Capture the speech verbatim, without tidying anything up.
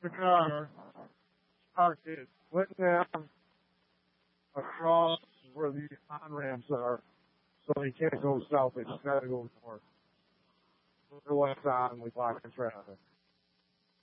the car parked it, went down across where the on-ramps are, so he can't go south, he's got to go north. We went on, we blocked the traffic.